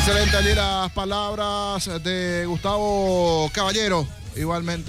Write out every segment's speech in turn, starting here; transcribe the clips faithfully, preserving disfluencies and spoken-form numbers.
Excelente allí las palabras de Gustavo Caballero, igualmente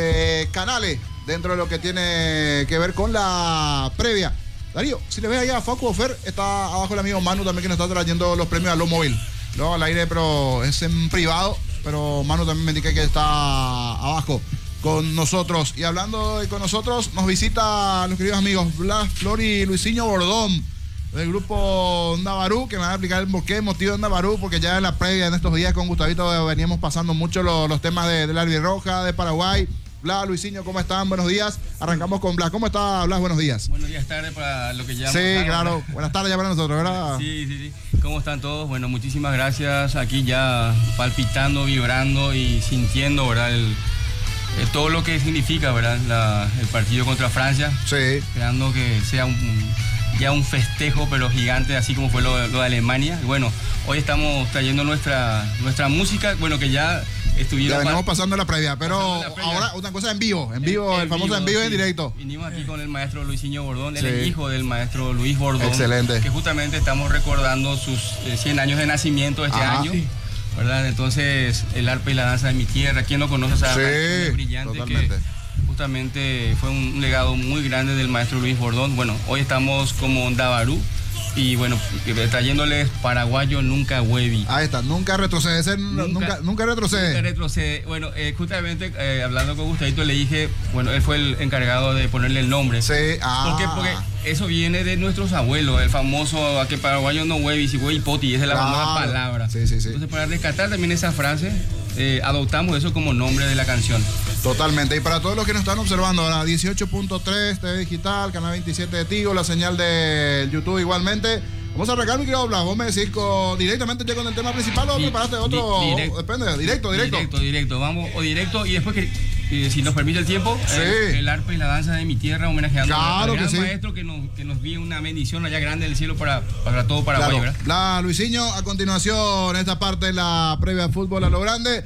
de Canales, dentro de lo que tiene que ver con la previa. Darío, si le ves allá a Facu Ofer, está abajo el amigo Manu también, que nos está trayendo los premios a lo móvil. No al aire, pero es en privado, pero Manu también me indica que está abajo con nosotros. Y hablando de con nosotros, nos visita los queridos amigos Blas Flor y Luisinho Bordón, del grupo Navarú, que me van a explicar el porqué, el motivo de Navarú, porque ya en la previa, en estos días con Gustavito, veníamos pasando mucho los, los temas de, de la albirroja, de Paraguay. Blas, Luisinho, ¿cómo están? Buenos días. Arrancamos con Blas. ¿Cómo está, Blas? Buenos días. Buenos días, tarde para lo que llamamos. Sí, tarde, claro. ¿verdad? Buenas tardes ya para nosotros, ¿verdad? Sí, sí, sí. ¿Cómo están todos? Bueno, muchísimas gracias. Aquí ya palpitando, vibrando y sintiendo, ¿verdad? El, el, todo lo que significa, ¿verdad? La, el partido contra Francia. Sí. Esperando que sea un, ya un festejo, pero gigante, así como fue lo, lo de Alemania. Y bueno, hoy estamos trayendo nuestra, nuestra música, bueno, que ya estuvieron... Ya venimos pasando la previa, pero la previa. Ahora una cosa en vivo, en vivo, en, el famoso vivo, en vivo y sí. en directo. Vinimos aquí con el maestro Luisinho Bordón, Sí. el hijo del maestro Luis Bordón. Excelente. Que justamente estamos recordando sus eh, cien años de nacimiento este Ajá. año. Sí. ¿Verdad? Entonces, el arpa y la danza de mi tierra, ¿quién no conoce esa Sí, canción brillante totalmente. que justamente fue un legado muy grande del maestro Luis Bordón? Bueno, hoy estamos como Davarú y bueno, trayéndoles Paraguayo Nunca Huevi. Ahí está, nunca retrocede, ese Nunca- nunca, nunca retrocede. Nunca retrocede. Bueno, eh, justamente eh, hablando con Gustavito le dije, bueno, él fue el encargado de ponerle el nombre. Sí, ah. ¿Por qué? Porque eso viene de nuestros abuelos, el famoso a que paraguayo no huevi, si huevi poti, esa es la Claro. famosa palabra. Sí, sí, sí. Entonces, para rescatar también esa frase, eh, adoptamos eso como nombre de la canción. Totalmente. Y para todos los que nos están observando ahora, dieciocho punto tres T V Digital, canal veintisiete de Tigo, la señal de YouTube igualmente. Vamos a arrancar, mi querido Blas. Vos me decís con, directamente ya con el tema principal o Di- preparaste otro. di- directo. Depende, directo, directo. Directo, directo. Vamos, o directo, y después que, eh, si nos permite el tiempo, Sí. eh, el arpa y la danza de mi tierra, homenajeando Claro al gran que sí. maestro que nos, que nos dio una bendición allá grande del cielo para, para todo Paraguay, Claro. ¿verdad? La Luisinho, a continuación, esta parte de la previa de fútbol a lo grande,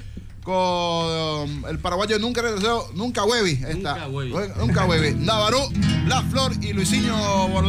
con um, el paraguayo nunca retrocedió, nunca huevi. Nunca huevi. Nunca huevi. Navarú, Blas Flor y Luisinho Bordón.